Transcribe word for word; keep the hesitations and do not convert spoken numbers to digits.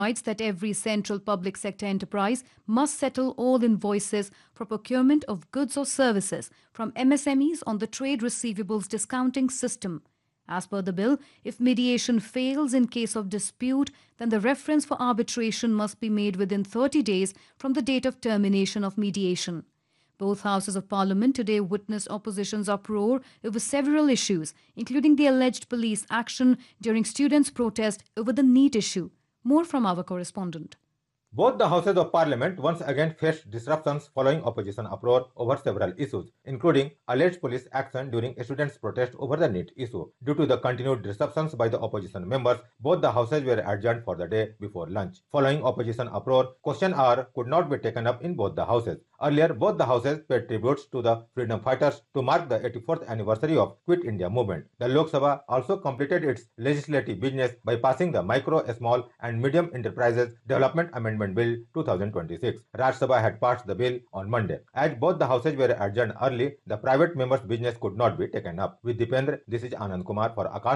provides that every central public sector enterprise must settle all invoices for procurement of goods or services from M S M Es on the trade receivables discounting system. As per the bill, if mediation fails in case of dispute, then the reference for arbitration must be made within thirty days from the date of termination of mediation. Both houses of parliament today witnessed opposition's uproar over several issues, including the alleged police action during students' protest over the NEET issue. More from our correspondent. Both the houses of parliament once again faced disruptions following opposition uproar over several issues, including alleged police action during students' protest over the NEET issue. Due to the continued disruptions by the opposition members, both the houses were adjourned for the day before lunch. Following opposition uproar, question hour could not be taken up in both the houses. Earlier, both the houses paid tributes to the freedom fighters to mark the eighty-fourth anniversary of Quit India movement. The Lok Sabha also completed its legislative business by passing the Micro, Small and Medium Enterprises Development Amendment Bill twenty twenty-six. Rajya Sabha had passed the bill on Monday. As both the houses were adjourned early, the private members' business could not be taken up. With Dipendra, this is Anand Kumar for Akash.